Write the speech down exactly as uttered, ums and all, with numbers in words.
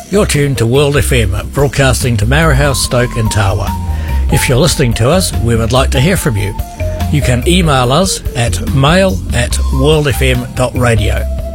You're tuned to World F M, broadcasting to Marahau, Stoke and Tawa. If you're listening to us, we would like to hear from you. You can email us at mail at world f m dot radio.